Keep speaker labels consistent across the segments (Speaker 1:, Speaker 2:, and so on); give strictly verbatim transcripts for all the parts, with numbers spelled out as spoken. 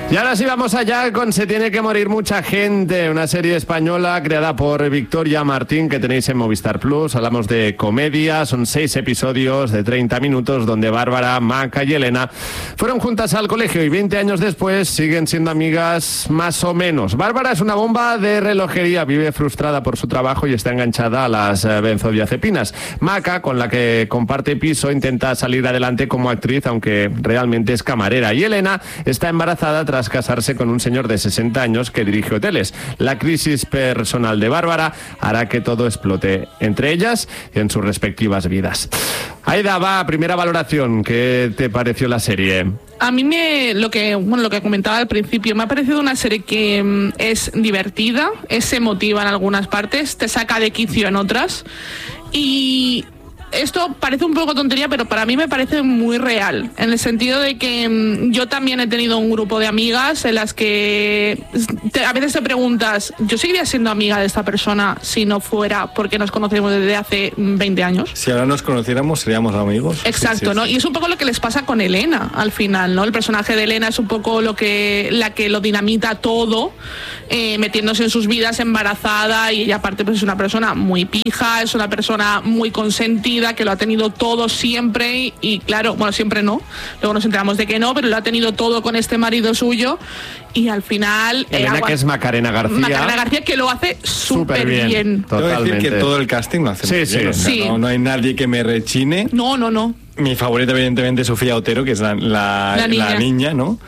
Speaker 1: Y ahora sí vamos allá con Se tiene que morir mucha gente, una serie española creada por Victoria Martín que tenéis en Movistar Plus. Hablamos de comedia, son seis episodios de treinta minutos donde Bárbara, Maca y Elena fueron juntas al colegio y veinte años después siguen siendo amigas más o menos. Bárbara es una bomba de relojería, vive frustrada por su trabajo y está enganchada a las benzodiazepinas. Maca, con la que comparte piso, intenta salir adelante como actriz, aunque realmente es camarera. Y Elena está embarazada tras casarse con un señor de sesenta años que dirige hoteles. La crisis personal de Bárbara hará que todo explote entre ellas y en sus respectivas vidas. Aida, va, primera valoración. ¿Qué te pareció la serie?
Speaker 2: A mí me, lo que, bueno, lo que comentaba al principio, me ha parecido una serie que mm, es divertida, es emotiva en algunas partes, te saca de quicio en otras, y esto parece un poco tontería, pero para mí me parece muy real, en el sentido de que mmm, yo también he tenido un grupo de amigas en las que te, a veces te preguntas, ¿yo seguiría siendo amiga de esta persona si no fuera porque nos conocemos desde hace veinte años?
Speaker 3: Si ahora nos conociéramos, seríamos amigos.
Speaker 2: Exacto, sí, sí, ¿no? Sí. Y es un poco lo que les pasa con Elena, al final, ¿no? El personaje de Elena es un poco lo que, la que lo dinamita todo, eh, metiéndose en sus vidas, embarazada, y ella aparte pues es una persona muy pija, es una persona muy consentida, que lo ha tenido todo siempre y, y claro, bueno, siempre no, luego nos enteramos de que no, pero lo ha tenido todo con este marido suyo y al final...
Speaker 1: Elena, eh, que es Macarena García.
Speaker 2: Macarena García, que lo hace súper bien. bien.
Speaker 3: Totalmente. Debo decir que todo el casting lo hace
Speaker 1: sí,
Speaker 3: muy
Speaker 1: sí,
Speaker 3: bien. O sea,
Speaker 2: sí.
Speaker 3: No, no hay nadie que me rechine.
Speaker 2: No, no, no.
Speaker 3: Mi favorita, evidentemente, es Sofía Otero, que es la, la,
Speaker 2: la, niña.
Speaker 3: la niña, ¿no?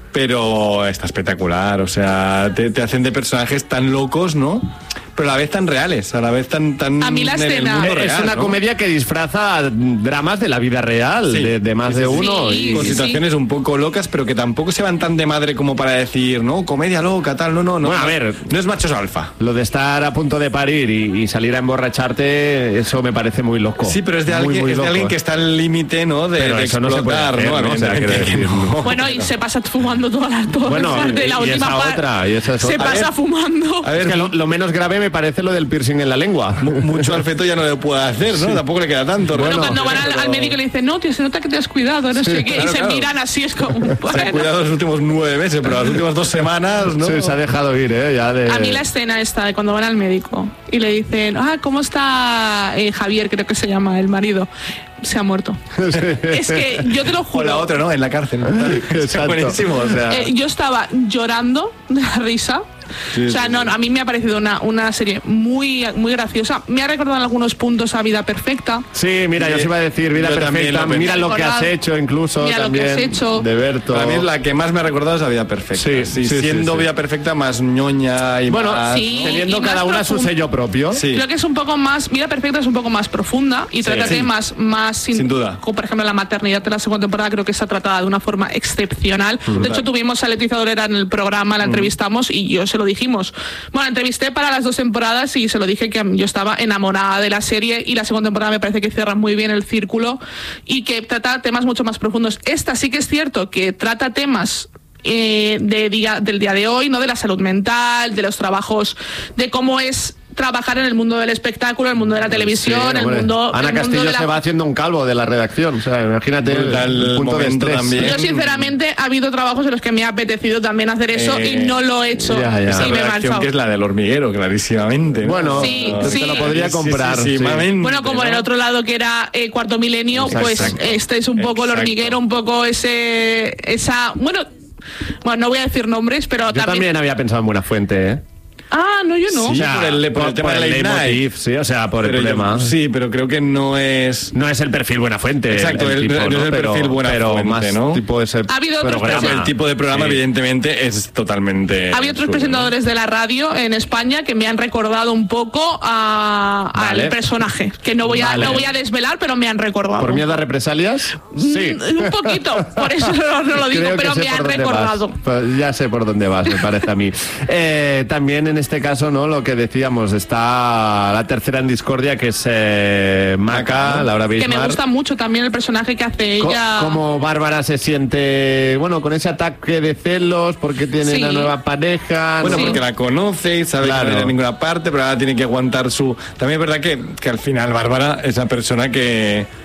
Speaker 3: Pero está espectacular, o sea, te, te hacen de personajes tan locos, ¿no? Pero a la vez tan reales, a la vez tan... tan
Speaker 2: a mí la escena...
Speaker 1: Es real, una ¿no? comedia que disfraza dramas de la vida real, sí, de, de más sí, de uno.
Speaker 2: Sí,
Speaker 1: y
Speaker 3: con
Speaker 2: sí,
Speaker 3: situaciones
Speaker 2: sí.
Speaker 3: un poco locas, pero que tampoco se van tan de madre como para decir, no, comedia loca, tal, no, no, no.
Speaker 1: Bueno, a ver...
Speaker 3: No es machos alfa.
Speaker 1: Lo de estar a punto de parir y, y salir a emborracharte, eso me parece muy loco.
Speaker 3: Sí, pero es de,
Speaker 1: muy,
Speaker 3: alguien,
Speaker 1: muy
Speaker 3: es de
Speaker 1: loco.
Speaker 3: alguien que está al límite, ¿no? De,
Speaker 1: pero
Speaker 3: de
Speaker 1: eso
Speaker 3: explotar,
Speaker 1: no se puede hacer,
Speaker 3: ¿no?
Speaker 1: ¿no? O sea, quiero decir, no.
Speaker 2: Bueno, y se pasa fumando todas las todas
Speaker 1: bueno,
Speaker 2: de la
Speaker 1: y
Speaker 2: última
Speaker 1: esa otra, y esa es
Speaker 2: se
Speaker 1: otra.
Speaker 2: pasa
Speaker 1: a ver,
Speaker 2: fumando.
Speaker 3: A ver,
Speaker 1: es que lo, lo menos grave me parece lo del piercing en la lengua.
Speaker 3: Mucho al feto ya no le puede hacer, ¿no? Sí. Tampoco le queda tanto.
Speaker 2: Bueno,
Speaker 3: bueno
Speaker 2: cuando van al,
Speaker 3: pero...
Speaker 2: al médico y le dicen, no, tío, se nota que te has cuidado, no sí, sé qué, claro, y se claro. miran así, es como... Bueno.
Speaker 3: Se ha cuidado los últimos nueve meses, pero las últimas dos semanas, ¿no?
Speaker 1: Sí, se ha dejado ir, ¿eh? Ya de...
Speaker 2: A mí la escena esta de cuando van al médico y le dicen, ah, ¿cómo está eh, Javier, creo que se llama el marido? Se ha muerto. Sí. Es que yo te lo juro.
Speaker 3: O la otra, ¿no? En la cárcel. ¿No? Buenísimo, o sea...
Speaker 2: Eh, yo estaba llorando de la risa. Sí, o sea, sí, no, no, a mí me ha parecido una, una serie muy, muy graciosa. Me ha recordado en algunos puntos a Vida Perfecta.
Speaker 1: Sí, mira, sí, yo os iba a decir Vida Perfecta. Lo mira lo que has hecho, incluso.
Speaker 2: Mira
Speaker 1: también,
Speaker 2: lo que has hecho.
Speaker 1: De Berto.
Speaker 3: Para mí es la que más me ha recordado es a Vida Perfecta. Sí, sí, sí siendo sí, sí. Vida Perfecta más ñoña y
Speaker 1: bueno,
Speaker 3: más...
Speaker 2: Sí,
Speaker 1: teniendo
Speaker 2: y
Speaker 1: cada una su sello propio.
Speaker 3: Sí.
Speaker 2: Creo que es un poco más... Vida Perfecta es un poco más profunda y sí, trata
Speaker 3: sí.
Speaker 2: temas más...
Speaker 3: Sin, sin duda.
Speaker 2: Como por ejemplo la maternidad de la segunda temporada creo que está tratada de una forma excepcional. Brutal. De hecho tuvimos a Leticia Dolera en el programa, la entrevistamos y yo se lo dijimos. Bueno, entrevisté para las dos temporadas y se lo dije que yo estaba enamorada de la serie y la segunda temporada me parece que cierra muy bien el círculo y que trata temas mucho más profundos. Esta sí que es cierto que trata temas eh, de día, del día de hoy, ¿no? De la salud mental, de los trabajos, de cómo es trabajar en el mundo del espectáculo, el mundo de la televisión, sí, el mundo...
Speaker 1: Ana
Speaker 2: el
Speaker 1: Castillo
Speaker 2: mundo de la...
Speaker 1: se va haciendo un calvo de la redacción, o sea, imagínate el, el, el punto de estrés.
Speaker 3: También.
Speaker 2: Yo sinceramente ha habido trabajos en los que me ha apetecido también hacer eso eh, y no lo he hecho.
Speaker 1: Ya, ya.
Speaker 3: Esa
Speaker 2: y
Speaker 3: redacción que es la del hormiguero, clarísimamente. ¿No?
Speaker 1: Bueno,
Speaker 2: sí,
Speaker 1: te
Speaker 2: sí.
Speaker 1: lo podría comprar.
Speaker 3: Sí, sí, sí, sí.
Speaker 2: Bueno, como en el otro lado que era eh, Cuarto Milenio, exacto, pues exacto. este es un poco
Speaker 3: exacto.
Speaker 2: el hormiguero, un poco ese... esa Bueno, bueno, no voy a decir nombres, pero
Speaker 1: yo
Speaker 2: también...
Speaker 1: también había pensado en Buenafuente, ¿eh?
Speaker 2: Ah, no, yo no.
Speaker 3: Sí, o sea, por el, por
Speaker 1: por,
Speaker 3: el tema
Speaker 1: por
Speaker 3: del
Speaker 1: late motiv, sí, o sea, por
Speaker 3: pero
Speaker 1: el problema.
Speaker 3: Yo, sí, pero creo que no es...
Speaker 1: No es el perfil Buenafuente.
Speaker 3: Exacto, el, el tipo, no, no es el
Speaker 1: pero,
Speaker 3: perfil Buenafuente,
Speaker 1: pero más
Speaker 3: ¿no?
Speaker 1: tipo ese
Speaker 2: ha habido otros
Speaker 1: programa.
Speaker 3: El tipo de programa, sí. evidentemente, es totalmente...
Speaker 2: Había otros
Speaker 3: absurdo,
Speaker 2: presentadores
Speaker 3: ¿no?
Speaker 2: de la radio en España que me han recordado un poco a,
Speaker 1: vale.
Speaker 2: al personaje, que no voy, a,
Speaker 1: vale.
Speaker 2: no voy a desvelar, pero me han recordado.
Speaker 1: ¿Por miedo a represalias? Sí.
Speaker 2: Mm, un poquito, por eso no, no lo digo,
Speaker 1: Creo
Speaker 2: pero me han recordado.
Speaker 1: Pues ya sé por dónde vas, me parece a mí. Eh, también en este caso, ¿no? Lo que decíamos, está la tercera en discordia, que es eh, Maca, Laura Bismar.
Speaker 2: Que me gusta mucho también el personaje que hace
Speaker 1: Co
Speaker 2: ella.
Speaker 1: Como Bárbara se siente, bueno, con ese ataque de celos, porque tiene sí. una nueva pareja.
Speaker 3: Bueno,
Speaker 1: ¿no?
Speaker 3: porque la conoce y sabe
Speaker 1: claro.
Speaker 3: que no viene a ninguna parte, pero ahora tiene que aguantar su... También es verdad que, que al final Bárbara es la persona que... que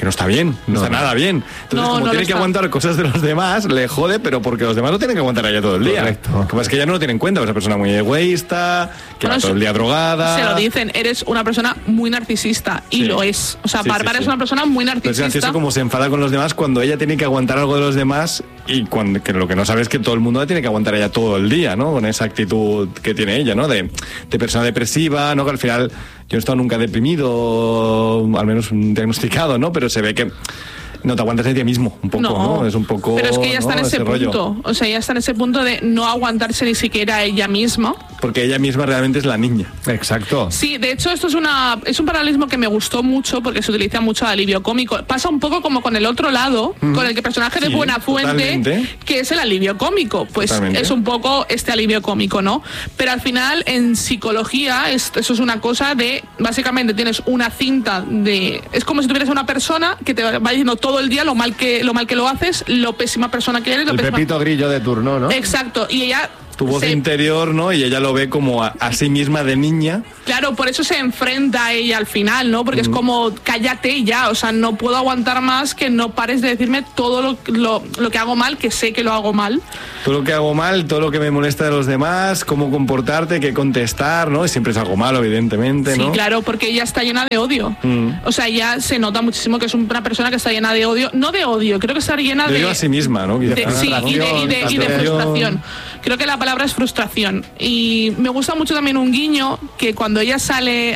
Speaker 3: que no está bien, no, no está nada bien. Entonces,
Speaker 2: no,
Speaker 3: como
Speaker 2: no
Speaker 3: tiene que
Speaker 2: está.
Speaker 3: aguantar cosas de los demás, le jode, pero porque los demás no tienen que aguantar a ella todo el día.
Speaker 1: Correcto.
Speaker 3: Lo que pasa es que ella no lo tiene en cuenta, es una persona muy egoísta, que
Speaker 2: Bueno,
Speaker 3: va todo el día drogada.
Speaker 2: Se lo dicen, eres una persona muy narcisista, y
Speaker 3: Sí.
Speaker 2: lo es. O sea,
Speaker 3: Sí,
Speaker 2: Bárbara
Speaker 3: sí, sí.
Speaker 2: es una persona muy
Speaker 3: Pero es
Speaker 2: narcisista.
Speaker 3: gracioso como se enfada con los demás cuando ella tiene que aguantar algo de los demás y cuando, que lo que no sabe es que todo el mundo la tiene que aguantar ella todo el día, ¿no? Con esa actitud que tiene ella, ¿no? De, de persona depresiva, ¿no? Que al final yo no he estado nunca deprimido, al menos diagnosticado, ¿no? Pero se ve que no te aguantas de ti mismo, un poco, ¿no? ¿no? Es un poco.
Speaker 2: Pero es que ella está
Speaker 3: ¿no?
Speaker 2: en ese,
Speaker 3: ese
Speaker 2: punto.
Speaker 3: rollo.
Speaker 2: O sea, ella está en ese punto de no aguantarse ni siquiera ella misma.
Speaker 3: Porque ella misma realmente es la niña.
Speaker 1: Exacto.
Speaker 2: Sí, de hecho esto es una es un paralelismo que me gustó mucho porque se utiliza mucho de alivio cómico. Pasa un poco como con el otro lado, mm. con el que personaje de
Speaker 3: Sí,
Speaker 2: Buenafuente,
Speaker 3: totalmente.
Speaker 2: que es el alivio cómico. Pues
Speaker 3: Totalmente.
Speaker 2: es un poco este alivio cómico, ¿no? Pero al final en psicología es, eso es una cosa de, básicamente tienes una cinta de, es como si tuvieras una persona que te va diciendo todo el día lo mal que lo mal que lo haces, lo pésima persona que eres, lo
Speaker 1: El
Speaker 2: pésima...
Speaker 1: Pepito Grillo de turno, ¿no?
Speaker 2: Exacto, y ella
Speaker 3: Tu voz
Speaker 2: se-
Speaker 3: interior, ¿no? Y ella lo ve como a, a sí misma de niña.
Speaker 2: Claro, por eso se enfrenta a ella al final, ¿no? Porque mm. es como, cállate ya, o sea, no puedo aguantar más que no pares de decirme todo lo, lo, lo que hago mal, que sé que lo hago mal.
Speaker 3: Todo lo que hago mal, todo lo que me molesta de los demás, cómo comportarte, qué contestar, ¿no? Y siempre es algo malo, evidentemente, ¿no?
Speaker 2: Sí, claro, porque ella está llena de odio. Mm. O sea, ya se nota muchísimo que es una persona que está llena de odio. No de odio, creo que está llena
Speaker 3: de...
Speaker 2: de...
Speaker 3: a sí misma, ¿no?
Speaker 2: De, sí, y de, y, de, y de frustración. Creo que la palabra es frustración. Y me gusta mucho también un guiño que cuando ella sale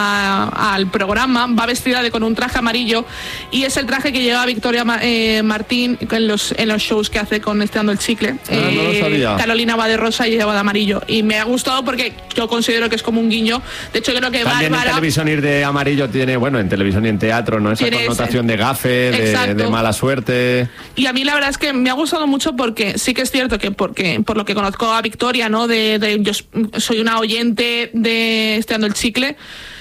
Speaker 2: a, al programa va vestida de, con un traje amarillo y es el traje que lleva Victoria eh, Martín en los, en los shows que hace con Estirando el Chicle.
Speaker 1: Ah, eh, no lo sabía.
Speaker 2: Carolina va de rosa y ella va de amarillo. Y me ha gustado porque yo considero que es como un guiño. De hecho, creo que
Speaker 1: también
Speaker 2: Bárbara...
Speaker 1: en televisión ir de amarillo tiene, bueno, en televisión y en teatro, ¿no? Esa connotación ese. de gafe, de, de mala suerte.
Speaker 2: Y a mí la verdad es que me ha gustado mucho porque sí que es cierto que porque por lo que conozco a Victoria, ¿no? De, de yo soy una oyente de Estirando el Chicle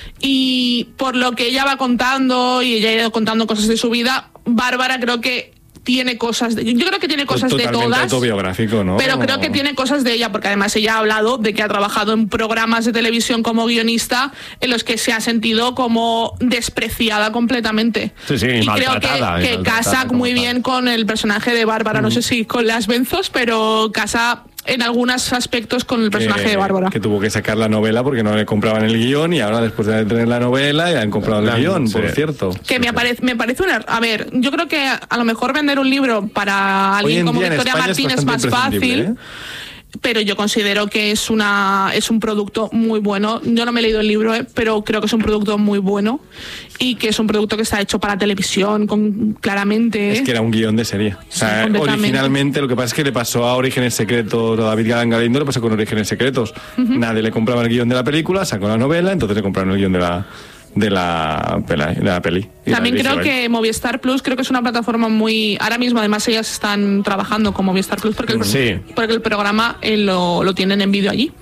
Speaker 2: y por lo que ella va contando y ella ha ido contando cosas de su vida, Bárbara creo que tiene cosas de, yo creo que tiene cosas
Speaker 3: Totalmente
Speaker 2: de todas,
Speaker 3: autobiográfico, ¿no?
Speaker 2: pero creo que tiene cosas de ella porque además ella ha hablado de que ha trabajado en programas de televisión como guionista en los que se ha sentido como despreciada completamente.
Speaker 1: Sí, sí,
Speaker 2: y creo que, que casa muy tal. bien con el personaje de Bárbara, mm. no sé si con las Benzos, pero casa en algunos aspectos con el personaje
Speaker 3: eh,
Speaker 2: de Bárbara.
Speaker 3: Que tuvo que sacar la novela porque no le compraban el guión y ahora después de tener la novela ya han comprado el la, guión, sí. por cierto.
Speaker 2: Que sí, me, aparece, me parece una... A ver, yo creo que a lo mejor vender un libro para alguien como Victoria Martín es más fácil, ¿eh? Pero yo considero que es una es un producto muy bueno. Yo no me he leído el libro, ¿eh? Pero creo que es un producto muy bueno y que es un producto que está hecho para televisión, con, claramente.
Speaker 3: Es que era un guión de serie. O sea, sí, originalmente lo que pasa es que le pasó a Orígenes Secretos, a David Galán Galindo le pasó con Orígenes Secretos. Uh-huh. Nadie le compraba el guión de la película, sacó la novela, entonces le compraron el guión de la... de la, de la peli.
Speaker 2: También
Speaker 3: la
Speaker 2: creo que Movistar Plus creo que es una plataforma muy... Ahora mismo además ellas están trabajando con Movistar Plus porque el,
Speaker 1: sí.
Speaker 2: porque el programa eh, lo, lo tienen en vídeo allí.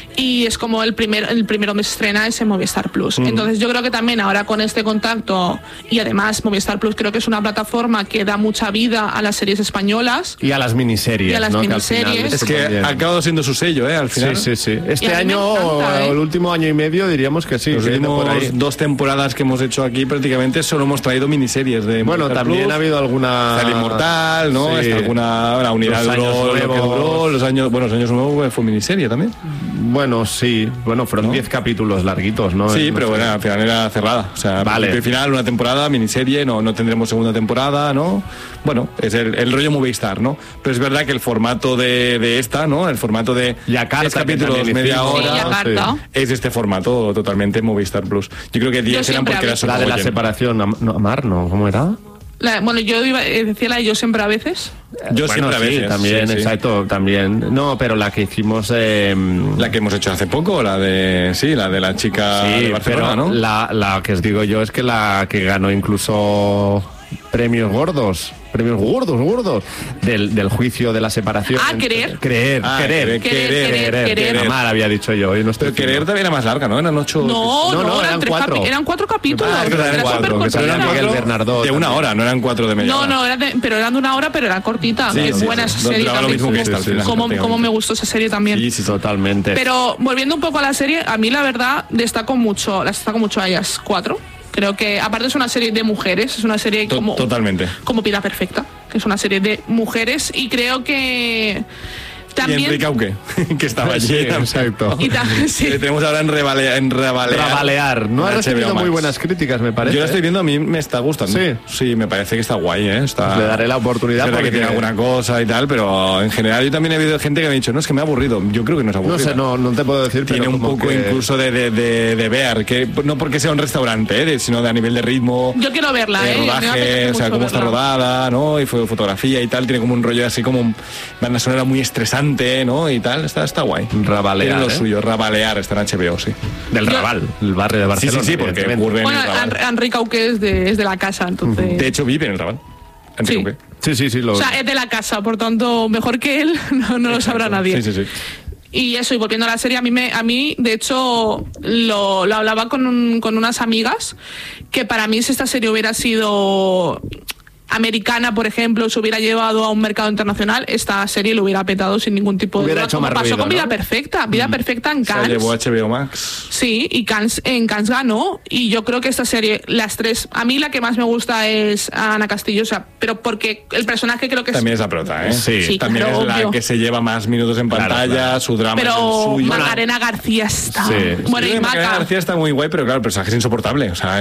Speaker 2: Y es como el, primer, el primero donde se estrena es en Movistar Plus. Mm. Entonces yo creo que también ahora con este contacto y además Movistar Plus creo que es una plataforma que da mucha vida a las series españolas.
Speaker 1: Y a las miniseries.
Speaker 2: Y a las
Speaker 1: ¿no?
Speaker 2: miniseries.
Speaker 3: Que es que ha acabado siendo su sello, ¿eh? Al final.
Speaker 1: Sí, sí, sí. Este año,
Speaker 2: encanta, ¿eh?
Speaker 1: el último año y medio diríamos que sí.
Speaker 3: Los
Speaker 1: que
Speaker 3: últimos
Speaker 1: por ahí.
Speaker 3: dos temporadas que hemos hecho aquí prácticamente solo hemos traído miniseries de
Speaker 1: bueno,
Speaker 3: Movistar
Speaker 1: también
Speaker 3: Plus.
Speaker 1: Ha habido alguna
Speaker 3: El Inmortal, ¿no?
Speaker 1: Sí.
Speaker 3: Está alguna la unidad
Speaker 1: los
Speaker 3: duró,
Speaker 1: años
Speaker 3: lo que duró, los años, bueno, los años nuevos fue miniserie también.
Speaker 1: Bueno, sí, bueno, fueron diez ¿no? capítulos larguitos, ¿no?
Speaker 3: Sí,
Speaker 1: no
Speaker 3: pero
Speaker 1: sé.
Speaker 3: bueno, al final era cerrada. O sea,
Speaker 1: vale.
Speaker 3: al final una temporada, miniserie, no, no tendremos segunda temporada, ¿no? Bueno, es el, el rollo Movistar, ¿no? Pero es verdad que el formato de, de esta, ¿no? El formato de
Speaker 1: diez
Speaker 3: capítulos, media hora,
Speaker 2: sí,
Speaker 3: es este formato totalmente Movistar Plus. Yo creo que diez eran porque era solo
Speaker 1: la de la separación, no, Amar, ¿no? ¿Cómo era?
Speaker 2: La, bueno, yo iba, decía la de Yo siempre a veces.
Speaker 3: Yo
Speaker 1: bueno,
Speaker 3: siempre a veces.
Speaker 1: Sí, también,
Speaker 3: sí, sí.
Speaker 1: exacto, también. No, pero la que hicimos... Eh,
Speaker 3: la que hemos hecho hace poco, la de... Sí, la de la chica
Speaker 1: sí,
Speaker 3: de Barcelona,
Speaker 1: pero
Speaker 3: ¿no?
Speaker 1: La, la que os digo yo es que la que ganó incluso premios gordos. Premios gordos, gordos del, del juicio de la separación.
Speaker 2: Ah, querer.
Speaker 1: Creer,
Speaker 3: ah,
Speaker 1: querer,
Speaker 2: querer, querer, querer, querer.
Speaker 1: Amar había dicho yo. Y no estoy
Speaker 3: pero querer también era más larga, ¿no? Eran ocho...
Speaker 2: No, no,
Speaker 1: no, no
Speaker 2: eran,
Speaker 1: eran
Speaker 2: tres
Speaker 1: cuatro.
Speaker 2: Capi- eran cuatro capítulos.
Speaker 3: Ah, eran
Speaker 2: era
Speaker 3: cuatro,
Speaker 2: súper
Speaker 1: que salía Miguel Bernardo.
Speaker 3: De una hora, no eran cuatro de media
Speaker 2: No,
Speaker 3: hora.
Speaker 2: no, era de, pero eran de una hora, pero era cortita.
Speaker 3: Sí,
Speaker 2: Qué
Speaker 3: sí,
Speaker 2: buena
Speaker 3: sí.
Speaker 2: esa serie
Speaker 3: Duraba lo
Speaker 2: también.
Speaker 3: mismo que esta, al final,
Speaker 2: Cómo,
Speaker 3: prácticamente.
Speaker 2: cómo me gustó esa serie también.
Speaker 3: Sí, sí, sí.
Speaker 1: Totalmente.
Speaker 2: Pero volviendo un poco a la serie, a mí la verdad destaco mucho, las destaco mucho a ellas cuatro. Creo que, aparte es una serie de mujeres, es una serie como...
Speaker 3: Totalmente.
Speaker 2: Como Vida Perfecta, que es una serie de mujeres, y creo que... También...
Speaker 3: Y Enrique Auque, que estaba allí.
Speaker 1: Sí, exacto.
Speaker 2: Y también, sí.
Speaker 3: Le tenemos ahora en, rebalea, en Rebalear.
Speaker 1: Rabalear. No ha
Speaker 3: en
Speaker 1: recibido
Speaker 3: H B O
Speaker 1: muy
Speaker 3: Max.
Speaker 1: buenas críticas, me parece.
Speaker 3: Yo lo estoy viendo, a mí me está gustando.
Speaker 1: Sí.
Speaker 3: Sí, me parece que está guay, ¿eh? Está...
Speaker 1: Pues le daré la oportunidad
Speaker 3: Es verdad
Speaker 1: porque-
Speaker 3: que tiene alguna cosa y tal, pero en general yo también he habido gente que me ha dicho, no, es que me ha aburrido. Yo creo que no es aburrido.
Speaker 1: No sé, no, no te puedo decir,
Speaker 3: Tiene
Speaker 1: pero
Speaker 3: un
Speaker 1: como
Speaker 3: poco
Speaker 1: que-
Speaker 3: incluso de, de, de, de ver, que no porque sea un restaurante, ¿eh? de- sino de a nivel de ritmo.
Speaker 2: Yo quiero verla,
Speaker 3: de
Speaker 2: ¿eh? A mí me apetece
Speaker 3: rodaje, o sea,
Speaker 2: mucho
Speaker 3: cómo está
Speaker 2: verla.
Speaker 3: rodada, ¿no? Y fue fotografía y tal, tiene como un rollo así como un- banda sonora muy estresante, ¿no? Y tal, está, está guay.
Speaker 1: Rabalear,
Speaker 3: Tiene lo
Speaker 1: ¿eh?
Speaker 3: suyo, Rabalear, está en H B O, sí.
Speaker 1: Del
Speaker 2: Yo-
Speaker 1: Raval, el barrio de
Speaker 3: Sí,
Speaker 1: Barcelona.
Speaker 3: sí, sí, porque
Speaker 1: evidentemente.
Speaker 3: ocurre en
Speaker 2: Bueno,
Speaker 3: el Raval.
Speaker 2: An- Enrique Auque es de, es de la casa, entonces...
Speaker 3: De hecho, vive en el Raval. Enrique
Speaker 2: Sí.
Speaker 3: Auque.
Speaker 1: Sí, sí, sí. Lo...
Speaker 2: O sea, es de la casa, por tanto, mejor que él no, no lo sabrá nadie.
Speaker 3: Sí, sí, sí.
Speaker 2: Y eso, y volviendo a la serie, a mí, me, a mí de hecho, lo, lo hablaba con, un- con unas amigas, que para mí si esta serie hubiera sido americana, por ejemplo, se hubiera llevado a un mercado internacional, esta serie lo hubiera petado sin ningún tipo de
Speaker 1: Hubiera
Speaker 2: duda,
Speaker 1: hecho
Speaker 2: como
Speaker 1: más
Speaker 2: pasó
Speaker 1: ruido,
Speaker 2: con Vida
Speaker 1: ¿no?
Speaker 2: Perfecta. Vida Perfecta en
Speaker 3: Se
Speaker 2: Cannes.
Speaker 3: llevó H B O Max.
Speaker 2: Sí, y Cannes, en Cannes ganó, y yo creo que esta serie, las tres, a mí la que más me gusta es Ana Castillo, o sea, pero porque el personaje creo que es...
Speaker 3: También es la prota, ¿eh?
Speaker 1: Sí.
Speaker 2: Sí,
Speaker 3: También
Speaker 2: claro,
Speaker 3: es la
Speaker 2: obvio.
Speaker 3: que se lleva más minutos en
Speaker 1: Claro,
Speaker 3: pantalla,
Speaker 1: claro.
Speaker 3: su drama es el
Speaker 2: Pero
Speaker 3: suyo.
Speaker 2: Macarena García está...
Speaker 1: Sí.
Speaker 2: Bueno,
Speaker 3: Yo
Speaker 2: y
Speaker 3: creo que Macarena
Speaker 2: Maca...
Speaker 3: García está muy guay, pero claro, el personaje es insoportable. O sea,